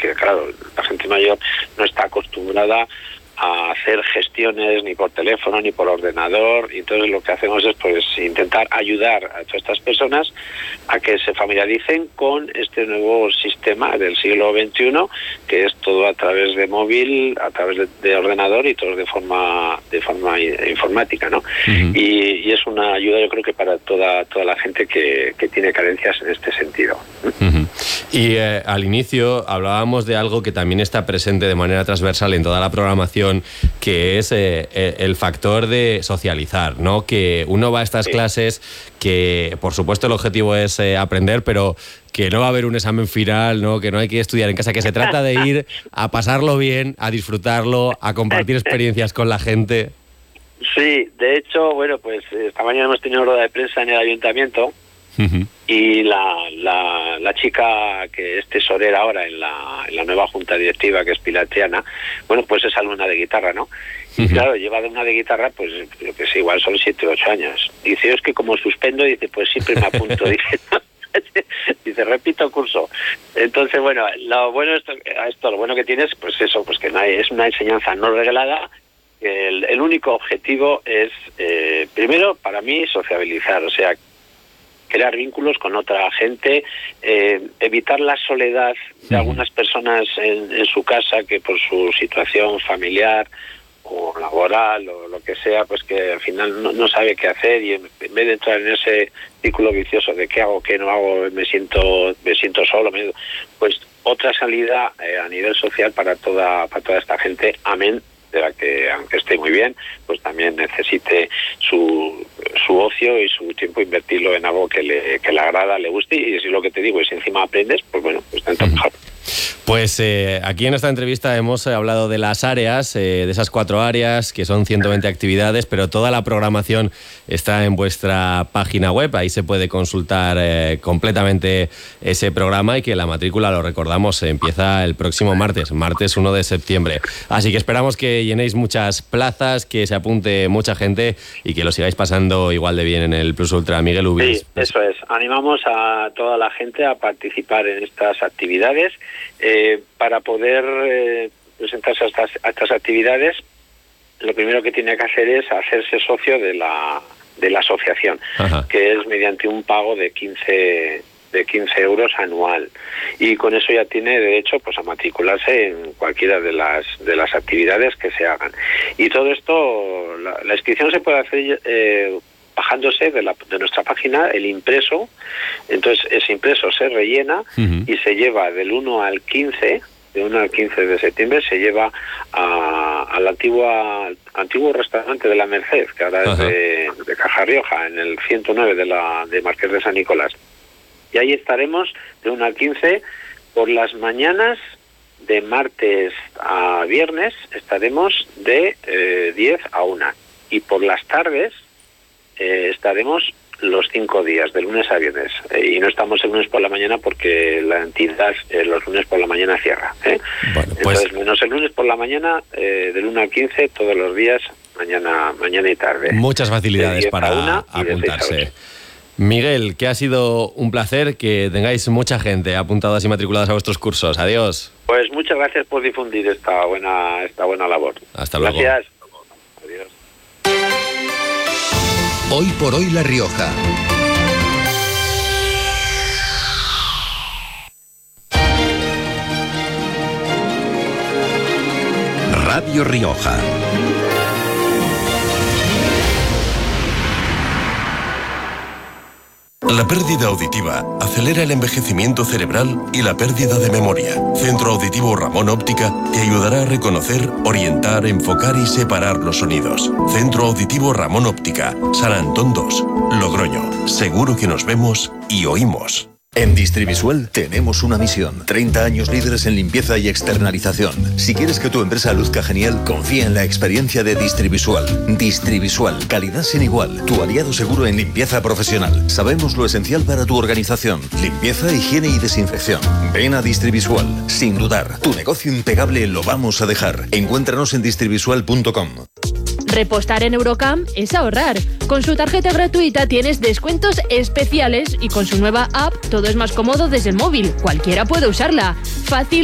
porque claro, la gente mayor no está acostumbrada a hacer gestiones ni por teléfono ni por ordenador, y entonces lo que hacemos es pues intentar ayudar a todas estas personas a que se familiaricen con este nuevo sistema del siglo XXI, que es todo a través de móvil, a través de ordenador y todo de forma informática, ¿no? Uh-huh. Y es una ayuda, yo creo que para toda la gente que tiene carencias en este sentido. Uh-huh. Y al inicio hablábamos de algo que también está presente de manera transversal en toda la programación, que es el factor de socializar, ¿no? Que uno va a estas clases que, por supuesto, el objetivo es aprender, pero que no va a haber un examen final, ¿no? Que no hay que estudiar en casa, que se trata de ir a pasarlo bien, a disfrutarlo, a compartir experiencias con la gente. Sí, de hecho, bueno, pues esta mañana hemos tenido rueda de prensa en el ayuntamiento. Uh-huh. Y la chica que es tesorera ahora en la nueva junta directiva, que es pilateana, bueno, pues es alumna de guitarra, ¿no? Y claro, lleva de una de guitarra, pues yo que sé, igual son 7 o 8 años. Dice, es que como suspendo, dice, pues siempre me apunto. Dice, repito curso. Entonces, bueno, lo bueno que tienes, pues eso, pues que es una enseñanza no reglada. El único objetivo es, primero, para mí, sociabilizar, o sea, crear vínculos con otra gente, evitar la soledad de algunas personas en su casa, que por su situación familiar o laboral o lo que sea, pues que al final no sabe qué hacer, y en vez de entrar en ese círculo vicioso de qué hago, qué no hago, me siento solo, pues otra salida a nivel social para toda esta gente, amén de la que, aunque esté muy bien, pues también necesite su ocio y su tiempo, invertirlo en algo que le agrada, le guste, y si lo que te digo es encima aprendes, pues bueno, pues tanto mejor. Pues aquí en esta entrevista hemos hablado de las áreas, de esas 4 áreas, que son 120 actividades, pero toda la programación está en vuestra página web. Ahí se puede consultar completamente ese programa, y que la matrícula, lo recordamos, empieza el próximo martes 1 de septiembre. Así que esperamos que llenéis muchas plazas, que se apunte mucha gente y que lo sigáis pasando igual de bien en el Plus Ultra. Miguel Ubis. Sí, eso es. Animamos a toda la gente a participar en estas actividades. Para poder presentarse a estas actividades, lo primero que tiene que hacer es hacerse socio de la asociación. Ajá. Que es mediante un pago de 15 euros anual, y con eso ya tiene derecho pues a matricularse en cualquiera de las actividades que se hagan. Y todo esto, la inscripción se puede hacer bajándose de nuestra página el impreso. Entonces ese impreso se rellena y se lleva del 1 al 15 de septiembre, se lleva al antiguo restaurante de la Merced, que ahora es de Caja Rioja, en el 109 de Marqués de San Nicolás. Y ahí estaremos de 1 al 15 por las mañanas, de martes a viernes estaremos de 10 a 1, y por las tardes estaremos los 5 días, de lunes a viernes, y no estamos el lunes por la mañana porque la entidad los lunes por la mañana cierra. Bueno, pues... Entonces, menos el lunes por la mañana, del 1 al 15, todos los días, mañana y tarde. Muchas facilidades para apuntarse. Miguel, que ha sido un placer, que tengáis mucha gente apuntadas y matriculadas a vuestros cursos. Adiós. Pues muchas gracias por difundir esta buena labor. Hasta luego. Gracias. Adiós. Hoy por hoy La Rioja. Radio Rioja. La pérdida auditiva acelera el envejecimiento cerebral y la pérdida de memoria. Centro Auditivo Ramón Óptica te ayudará a reconocer, orientar, enfocar y separar los sonidos. Centro Auditivo Ramón Óptica, San Antón 2, Logroño. Seguro que nos vemos y oímos. En Distrivisual tenemos una misión: 30 años líderes en limpieza y externalización. Si quieres que tu empresa luzca genial, confía en la experiencia de Distrivisual. Distrivisual, calidad sin igual, tu aliado seguro en limpieza profesional. Sabemos lo esencial para tu organización: limpieza, higiene y desinfección. Ven a Distrivisual, sin dudar. Tu negocio impecable lo vamos a dejar. Encuéntranos en distrivisual.com. Repostar en Eurocam es ahorrar. Con su tarjeta gratuita tienes descuentos especiales, y con su nueva app todo es más cómodo desde el móvil. Cualquiera puede usarla. Fácil